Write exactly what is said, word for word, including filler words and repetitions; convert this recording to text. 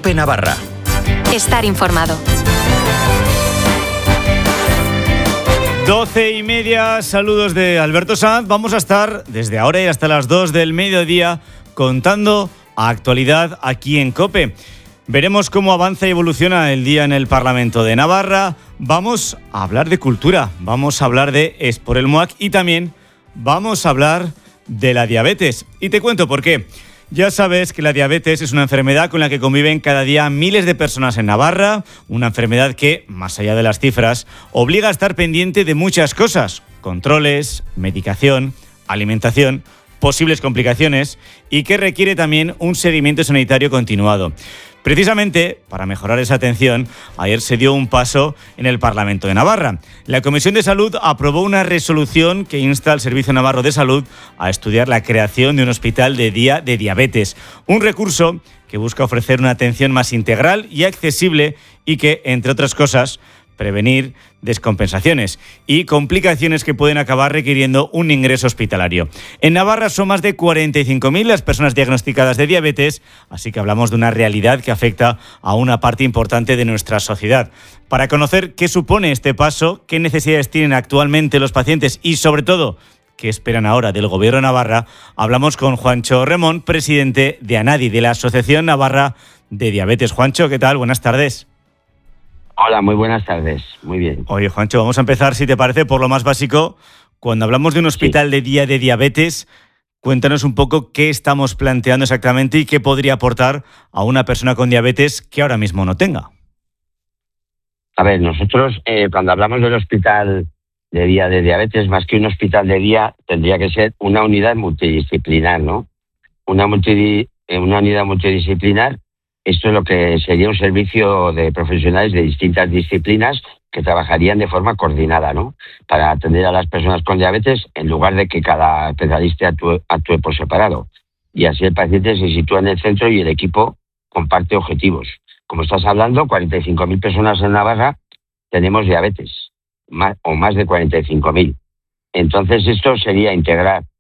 COPE Navarra. Estar informado. Doce y media, saludos de Alberto Sanz. Vamos a estar desde ahora y hasta las dos del mediodía contando actualidad aquí en COPE. Veremos cómo avanza y evoluciona el día en el Parlamento de Navarra. Vamos a hablar de cultura, vamos a hablar de Esport el Moac y también vamos a hablar de la diabetes. Y te cuento por qué. Ya sabes que la diabetes es una enfermedad con la que conviven cada día miles de personas en Navarra, una enfermedad que, más allá de las cifras, obliga a estar pendiente de muchas cosas: controles, medicación, alimentación, posibles complicaciones y que requiere también un seguimiento sanitario continuado. Precisamente, para mejorar esa atención, ayer se dio un paso en el Parlamento de Navarra. La Comisión de Salud aprobó una resolución que insta al Servicio Navarro de Salud a estudiar la creación de un hospital de día de diabetes. Un recurso que busca ofrecer una atención más integral y accesible y que, entre otras cosas, prevenir descompensaciones y complicaciones que pueden acabar requiriendo un ingreso hospitalario. En Navarra son más de cuarenta y cinco mil las personas diagnosticadas de diabetes, así que hablamos de una realidad que afecta a una parte importante de nuestra sociedad. Para conocer qué supone este paso, qué necesidades tienen actualmente los pacientes y, sobre todo, qué esperan ahora del Gobierno de Navarra, hablamos con Juancho Remón, presidente de ANADI, de la Asociación Navarra de Diabetes. Juancho, ¿qué tal? Buenas tardes. Hola, muy buenas tardes. Muy bien. Oye, Juancho, vamos a empezar, si te parece, por lo más básico. Cuando hablamos de un hospital sí. de día de diabetes, cuéntanos un poco qué estamos planteando exactamente y qué podría aportar a una persona con diabetes que ahora mismo no tenga. A ver, nosotros eh, cuando hablamos del hospital de día de diabetes, más que un hospital de día, tendría que ser una unidad multidisciplinar, ¿no? Una, multidi- una unidad multidisciplinar. Esto es lo que sería un servicio de profesionales de distintas disciplinas que trabajarían de forma coordinada, ¿no? Para atender a las personas con diabetes en lugar de que cada especialista actúe, actúe por separado. Y así el paciente se sitúa en el centro y el equipo comparte objetivos. Como estás hablando, cuarenta y cinco mil personas en Navarra tenemos diabetes, más, o más de cuarenta y cinco mil. Entonces esto sería integrar